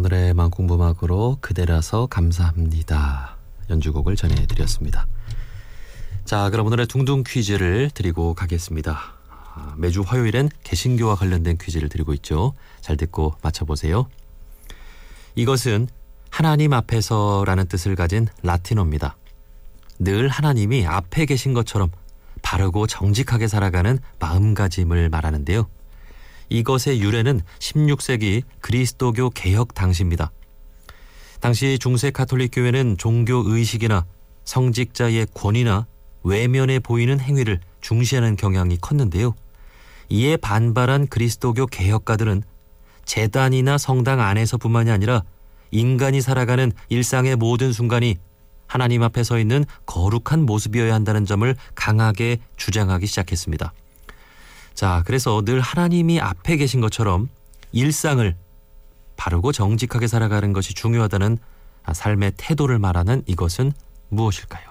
오늘의 만공부막으로 그대라서 감사합니다. 연주곡을 전해드렸습니다. 자, 그럼 오늘의 둥둥 퀴즈를 드리고 가겠습니다. 매주 화요일엔 개신교와 관련된 퀴즈를 드리고 있죠. 잘 듣고 맞춰보세요. 이것은 하나님 앞에서라는 뜻을 가진 라틴어입니다. 늘 하나님이 앞에 계신 것처럼 바르고 정직하게 살아가는 마음가짐을 말하는데요. 이것의 유래는 16세기 그리스도교 개혁 당시입니다. 당시 중세 가톨릭 교회는 종교 의식이나 성직자의 권위나 외면해 보이는 행위를 중시하는 경향이 컸는데요. 이에 반발한 그리스도교 개혁가들은 제단이나 성당 안에서뿐만이 아니라 인간이 살아가는 일상의 모든 순간이 하나님 앞에 서 있는 거룩한 모습이어야 한다는 점을 강하게 주장하기 시작했습니다. 자, 그래서 늘 하나님이 앞에 계신 것처럼 일상을 바르고 정직하게 살아가는 것이 중요하다는 삶의 태도를 말하는 이것은 무엇일까요?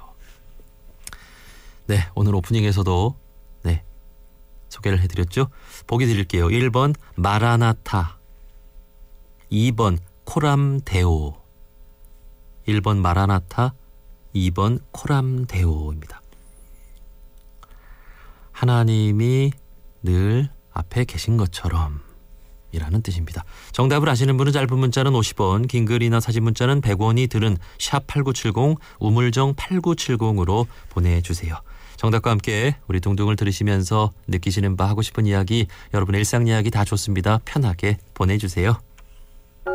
네, 오늘 오프닝에서도 소개를 해드렸죠. 보기 드릴게요. 1번 마라나타, 2번 코람데오. 1번 마라나타, 2번 코람데오입니다. 하나님이 늘 앞에 계신 것처럼 이라는 뜻입니다. 정답을 아시는 분은 짧은 문자는 50원, 긴 글이나 사진 문자는 100원이 드는 샵8970 우물정 8970으로 보내주세요. 정답과 함께 우리 둥둥을 들으시면서 느끼시는 바, 하고 싶은 이야기, 여러분의 일상 이야기 다 좋습니다. 편하게 보내주세요.